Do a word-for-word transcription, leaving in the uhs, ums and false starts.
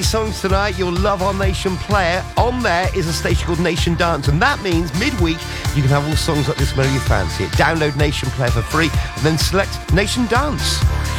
Songs tonight, you'll love our Nation player. On there is a station called Nation Dance, and that means midweek you can have all songs like this whenever you fancy it. Download Nation Player for free and then select Nation Dance.